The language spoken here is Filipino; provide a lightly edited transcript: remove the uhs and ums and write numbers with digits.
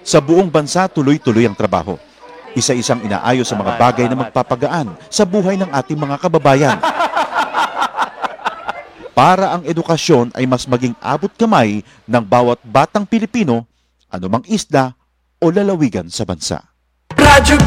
Sa buong bansa, tuloy-tuloy ang trabaho. Isa-isang inaayos sa mga bagay na magpapagaan sa buhay ng ating mga kababayan. Para ang edukasyon ay mas maging abot kamay ng bawat batang Pilipino, anumang isla o lalawigan sa bansa.